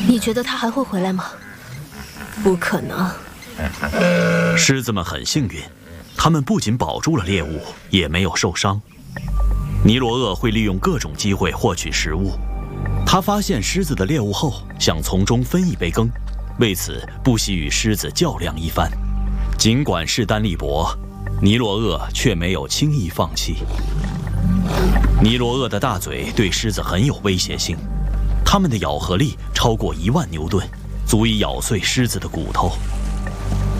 你觉得他还会回来吗？不可能。 狮子们很幸运，他们不仅保住了猎物，也没有受伤。尼罗鳄会利用各种机会获取食物。他发现狮子的猎物后，想从中分一杯羹，为此不惜与狮子较量一番。尽管势单力薄，尼罗鳄却没有轻易放弃。尼罗鳄的大嘴对狮子很有威胁性，它们的咬合力超过1万牛顿，足以咬碎狮子的骨头。